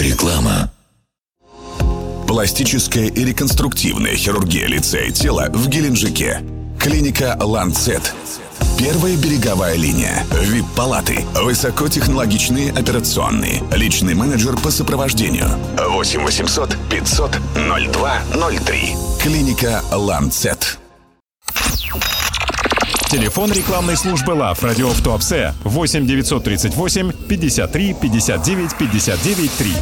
Реклама. Пластическая и реконструктивная хирургия лица и тела в Геленджике. Клиника «Ланцет». Первая береговая линия. ВИП-палаты. Высокотехнологичные операционные. Личный менеджер по сопровождению. 8 800 500 0203. Клиника «Ланцет». Телефон рекламной службы ЛАВ «Радио в Туапсе» 8 938 53 59 59 3.